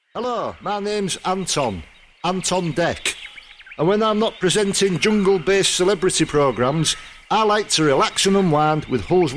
Hello, my name's Anton Deck. And when I'm not presenting jungle-based celebrity programmes, I like to relax and unwind with Hull's